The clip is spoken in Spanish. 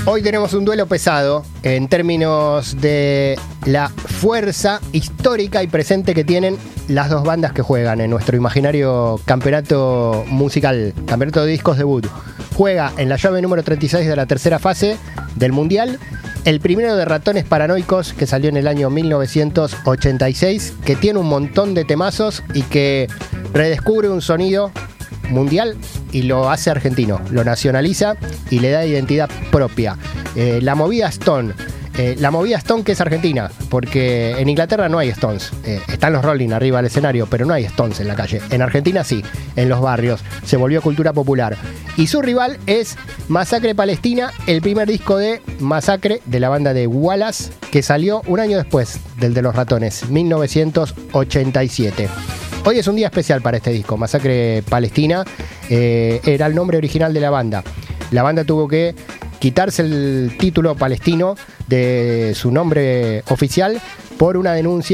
Hoy tenemos un duelo pesado en términos de la fuerza histórica y presente que tienen las dos bandas que juegan en nuestro imaginario campeonato musical, campeonato de discos debut. Juega en la llave número 36 de la tercera fase del Mundial, el primero de Ratones Paranoicos, que salió en el año 1986, que tiene un montón de temazos y que redescubre un sonido mundial y lo hace argentino, lo nacionaliza y le da identidad propia. La movida Stone que es argentina, porque en Inglaterra no hay Stones, están los Rolling arriba del escenario, pero no hay Stones en la calle. En Argentina sí, en los barrios, se volvió cultura popular. Y su rival es Masacre Palestina, el primer disco de Masacre de la banda de Wallace, que salió un año después del de los Ratones, 1987. Hoy es un día especial para este disco. Masacre Palestina era el nombre original de la banda. La banda tuvo que quitarse el título palestino de su nombre oficial por una denuncia